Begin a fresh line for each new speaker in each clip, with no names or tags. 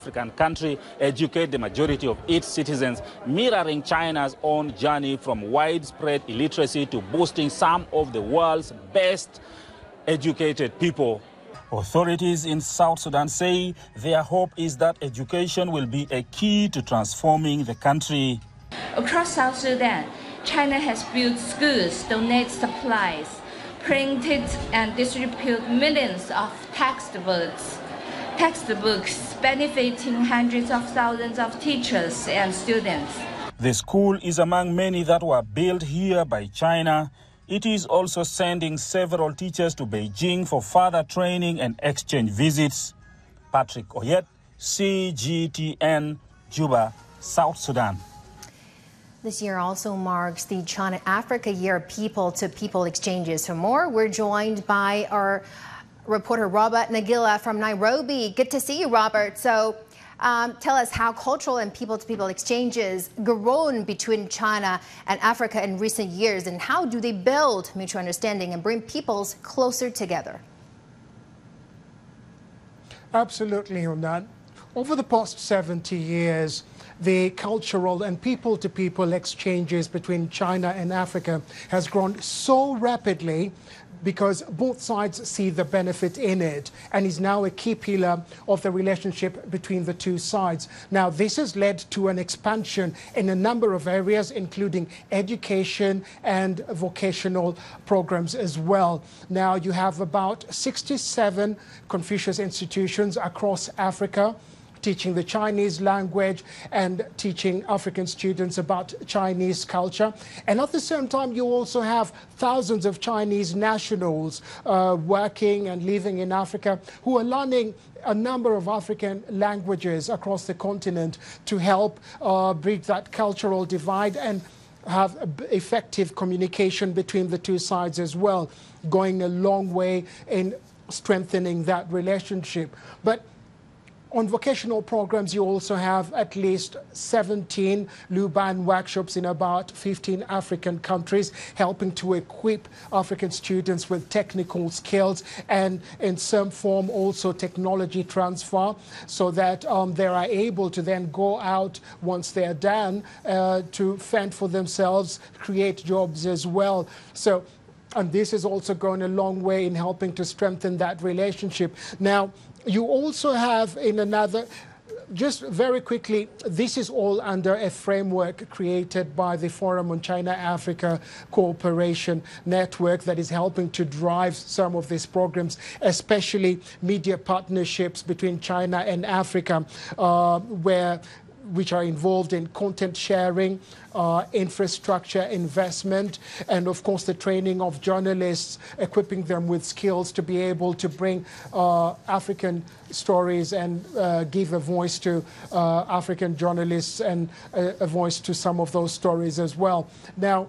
African country educate the majority of its citizens, mirroring China's own journey from widespread illiteracy to boasting some of the world's best educated people. Authorities in South Sudan say their hope is that education will be a key to transforming the country.
Across South Sudan, China has built schools, donated supplies, printed and distributed millions of textbooks benefiting hundreds of thousands of teachers and students.
The school is among many that were built here by China. It is also sending several teachers to Beijing for further training and exchange visits. Patrick Oyet, CGTN, Juba, South Sudan.
This year also marks the China-Africa Year of People-to-People exchanges. For more, we're joined by our reporter Robert Nagila from Nairobi. Good to see you, Robert. So tell us how cultural and people-to-people exchanges grown between China and Africa in recent years, and how do they build mutual understanding and bring peoples closer together?
Absolutely, Hunan. Over the past 70 years, the cultural and people-to-people exchanges between China and Africa has grown so rapidly because both sides see the benefit in it, and is now a key pillar of the relationship between the two sides. Now, this has led to an expansion in a number of areas, including education and vocational programs as well. Now, you have about 67 Confucius institutions across Africa, teaching the Chinese language and teaching African students about Chinese culture. And at the same time, you also have thousands of Chinese nationals working and living in Africa who are learning a number of African languages across the continent to help bridge that cultural divide and have effective communication between the two sides as well, going a long way in strengthening that relationship. But on vocational programs, you also have at least 17 Luban workshops in about 15 African countries, helping to equip African students with technical skills and in some form also technology transfer, so that they are able to then go out once they're done to fend for themselves, create jobs as well. So, and this is also going a long way in helping to strengthen that relationship. Now, you also have in another, just very quickly, this is all under a framework created by the Forum on China-Africa Cooperation Network that is helping to drive some of these programs, especially media partnerships between China and Africa, which are involved in content sharing, infrastructure investment, and of course the training of journalists, equipping them with skills to be able to bring African stories and give a voice to African journalists and a voice to some of those stories as well. Now,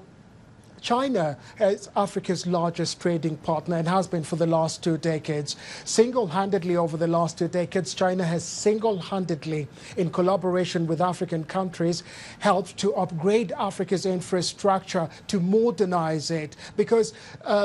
China is Africa's largest trading partner and has been for the last 2 decades. Single-handedly over the last 2 decades, China has single-handedly, in collaboration with African countries, helped to upgrade Africa's infrastructure, to modernize it, because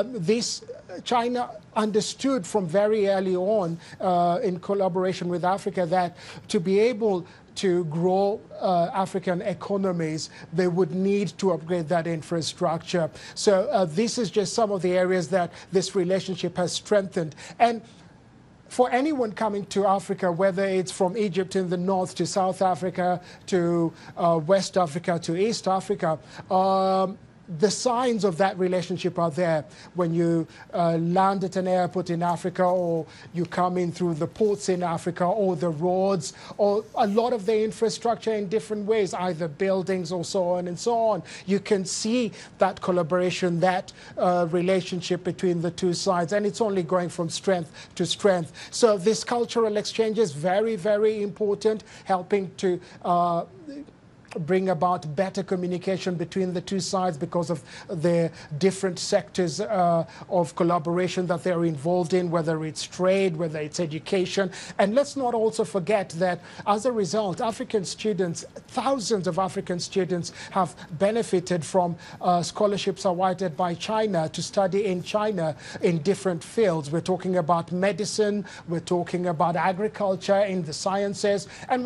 China understood from very early on in collaboration with Africa that to be able to grow African economies, they would need to upgrade that infrastructure. So this is just some of the areas that this relationship has strengthened. And for anyone coming to Africa, whether it's from Egypt in the north to South Africa to West Africa to East Africa, the signs of that relationship are there when you land at an airport in Africa, or you come in through the ports in Africa, or the roads, or a lot of the infrastructure in different ways, either buildings or so on and so on. You can see that collaboration, that relationship between the two sides, and it's only going from strength to strength. So this cultural exchange is very, very important, helping to bring about better communication between the two sides because of the different sectors of collaboration that they're involved in, whether it's trade, whether it's education. And let's not also forget that as a result, African students, thousands of African students have benefited from scholarships awarded by China to study in China in different fields. We're talking about medicine, we're talking about agriculture, in the sciences, and